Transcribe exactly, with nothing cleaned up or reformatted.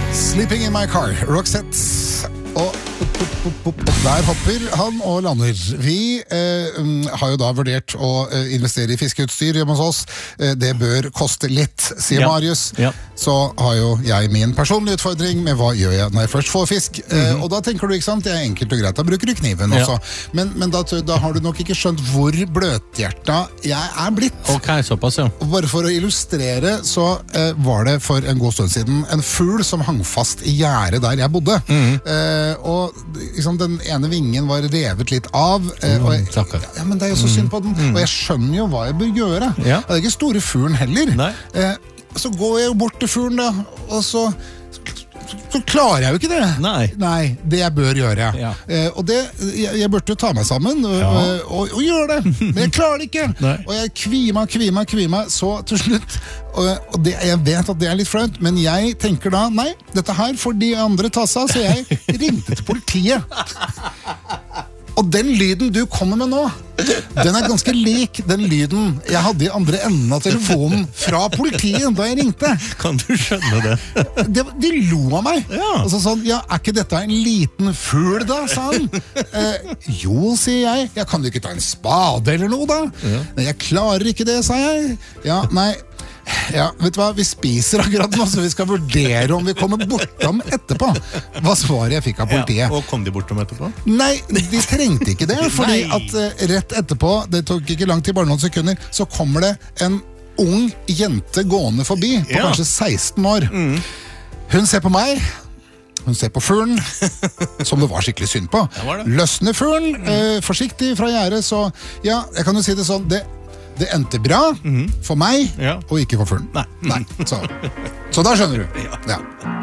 Sleeping in my car, Roxette. Og, og der hopper han og lander. Vi eh, har jo da vurdert å eh, investere i fiskeutstyr hjemme hos oss. Eh, det bør koste litt, sier ja. Marius. Ja. Så har jo jeg min personlige utfordring med hva gjør jeg når jeg først får fisk. Mm-hmm. eh, og da tenker du, ikke sant, det er enkelt og greit, da bruker du kniven ja. også. Men, men da, da har du nok ikke skjønt hvor bløthjertet jeg er blitt. Ok, såpass, ja. Og bare for å illustrere, så eh, var det for en god stund siden en fugl som hang fast i gjerdet der jeg bodde. Mm-hmm. Eh, og liksom, den ene vingen var revet litt av eh, og jeg, ja, men det er jo så synd på den mm. og jeg skjønner jo hva jeg bør gjøre ja. Det er ikke store fuglen heller eh, så går jeg jo bort til fuglen da og så, så klarer jeg jo ikke det nei, nei det jeg bør gjøre ja. eh, og det, jeg, jeg burde jo ta meg sammen og, ja. og, og, og gjøre det men jeg klarer det ikke og jeg kvima, kvima, kvima så til slutt og, og det, jeg vet at det er litt flaut, men jeg tenker da, nei, dette her får de andre ta seg, så jeg ringte til politiet. Og den lyden du kommer med nå, den er ganske lik den lyden jeg hadde i andre enden av telefonen fra politiet da jeg ringte. Kan du skjønne det? De, de lo av meg. Ja. Og så sånn, ja, er ikke dette en liten fugl da, sa han. Eh, jo, sier jeg. Ja, kan du ikke ta en spade eller noe da? Ja. Nei, jeg klarer ikke det, sa jeg. Ja, nei. Ja, vet du hva, vi spiser akkurat nå, så vi skal vurdere om vi kommer bortom etterpå. Hva svaret jeg fikk av politiet. Ja, og kom de bortom etterpå? Nei, de trengte ikke det, fordi at uh, rett etterpå, det tok ikke langt til bare noen sekunder, så kommer det en ung jente gående forbi, på ja. Kanskje seksten år. Mm. Hun ser på meg, hun ser på fuglen, som det var skikkelig synd på. Løsner fuglen, mm. uh, forsiktig fra gjerdet, så ja, jeg kan jo si det sånn, det Det endte bra mm-hmm. for meg, ja. Og ikke for fuglen. Nei. Nei. Så. Så da skjønner du. Ja. Ja.